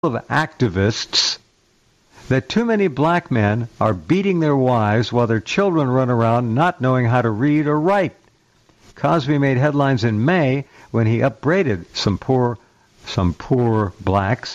of activists that too many black men are beating their wives while their children run around not knowing how to read or write. Cosby made headlines in May when he upbraided some poor blacks.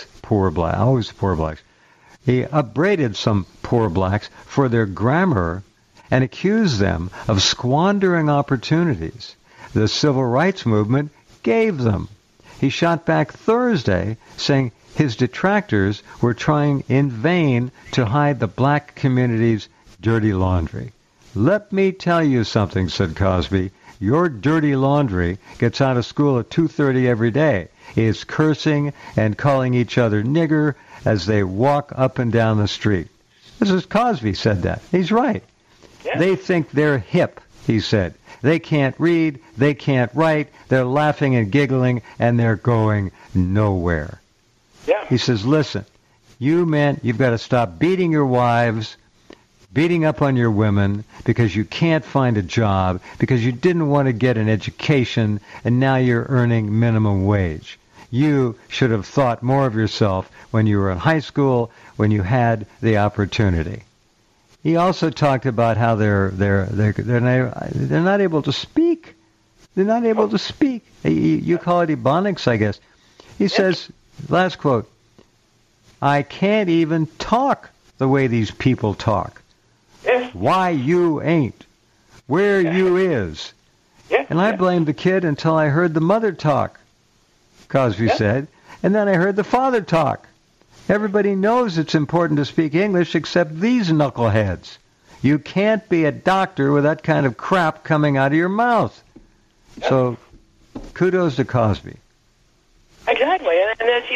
He upbraided some poor blacks for their grammar and accused them of squandering opportunities the civil rights movement gave them. He shot back Thursday, saying his detractors were trying in vain to hide the black community's dirty laundry. Let me tell you something, said Cosby. Your dirty laundry gets out of school at 2:30 every day. Is cursing and calling each other nigger as they walk up and down the street. This is Cosby said that. He's right. Yeah. They think they're hip, he said. They can't read, they can't write, they're laughing and giggling, and they're going nowhere. Yeah. He says, listen, you men, you've got to stop beating your wives, beating up on your women because you can't find a job, because you didn't want to get an education, and now you're earning minimum wage. You should have thought more of yourself when you were in high school, when you had the opportunity. He also talked about how they're not able to speak. They're not able to speak. You call it ebonics, I guess. He says, last quote, I can't even talk the way these people talk. Why you ain't? Where you is? And I blamed the kid until I heard the mother talk, Cosby said, and then I heard the father talk. Everybody knows it's important to speak English except these knuckleheads. You can't be a doctor with that kind of crap coming out of your mouth. So, kudos to Cosby. Exactly, and that's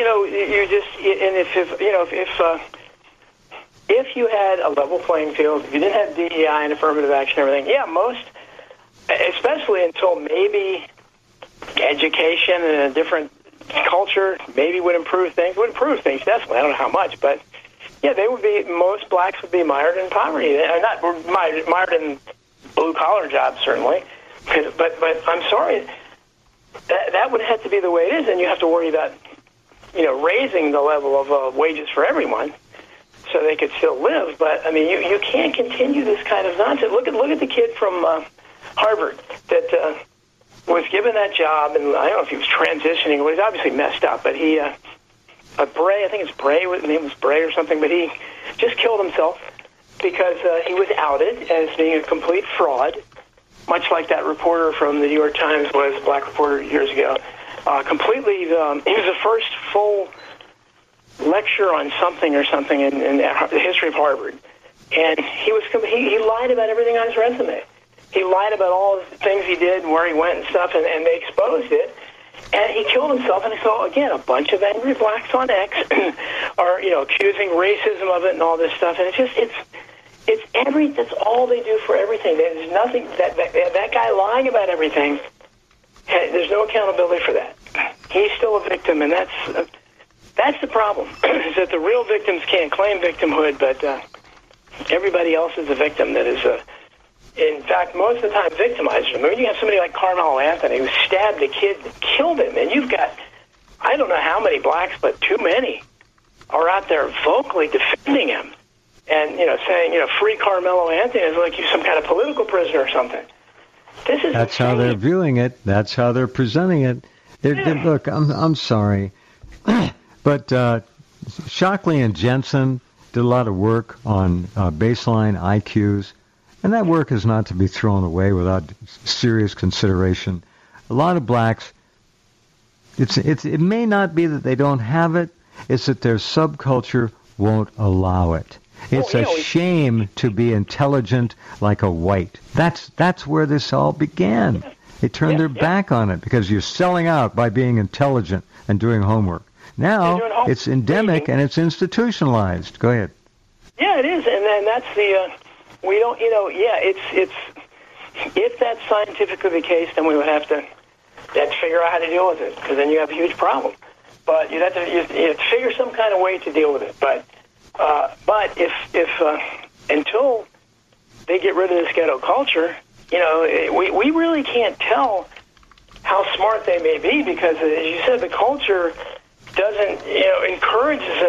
if you had a level playing field, if you didn't have DEI and affirmative action and everything, most, especially until maybe education and a different culture maybe would improve things. Definitely. I don't know how much, but most blacks would be mired in poverty. Not mired in blue collar jobs, certainly. But I'm sorry, that would have to be the way it is, and you have to worry about raising the level of wages for everyone so they could still live. But I mean, you can't continue this kind of nonsense. Look at the kid from Harvard that was given that job, and I don't know if he was transitioning. Well, he's obviously messed up, but he, Bray, I think it's Bray, his name was Bray or something, but he just killed himself because he was outed as being a complete fraud, much like that reporter from the New York Times was, a black reporter years ago. Completely, he was the first full lecture on something in the history of Harvard, and he lied about everything on his resume. He lied about all the things he did and where he went and stuff, and they exposed it. And he killed himself. And so, again, a bunch of angry blacks on X are, accusing racism of it and all this stuff. And that's all they do for everything. There's nothing, that guy lying about everything, there's no accountability for that. He's still a victim, and that's the problem, is that the real victims can't claim victimhood, but everybody else is a victim that is in fact, most of the time victimized them. I mean, you have somebody like Carmelo Anthony who stabbed a kid and killed him, and you've got, I don't know how many blacks, but too many are out there vocally defending him and, saying, free Carmelo Anthony is like he's some kind of political prisoner or something. That's how they're viewing it. That's how they're presenting it. Look, I'm sorry, but Shockley and Jensen did a lot of work on baseline IQs. And that work is not to be thrown away without serious consideration. A lot of blacks, it may not be that they don't have it, it's that their subculture won't allow it. It's a shame to be intelligent like a white. That's where this all began. They turned their back on it because you're selling out by being intelligent and doing homework. Now it's endemic and it's institutionalized. Go ahead. Yeah, it is, and then that's the... We don't, it's if that's scientifically the case, then we would have to figure out how to deal with it, because then you have a huge problem. But you'd have to figure some kind of way to deal with it. But if until they get rid of this ghetto culture, we really can't tell how smart they may be, because as you said, the culture doesn't, encourages